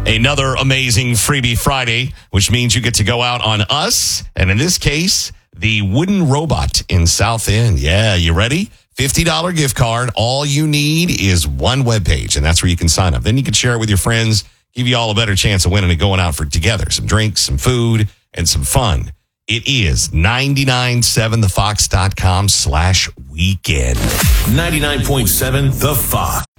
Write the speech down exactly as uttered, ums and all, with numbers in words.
Another amazing freebie Friday, which means you get to go out on us. And in this case, the Wooden Robot in South End. Yeah, you ready? fifty dollars gift card. All you need is one webpage, and that's where you can sign up. Then you can share it with your friends, give you all a better chance of winning and going out for together. Some drinks, some food, and some fun. It is ninety-nine seven the fox dot com slash weekend. ninety-nine point seven The Fox.